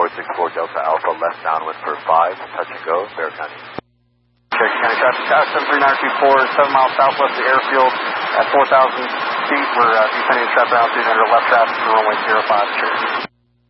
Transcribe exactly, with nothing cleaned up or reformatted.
four six four Delta Alpha, left downwind for five, touch and go, Bexar County. Cherokee County traffic, Scott seven three nine two four, seven miles southwest of the airfield at four thousand feet. We're uh, descending traffic altitude under left traffic for runway zero five, Cherokee.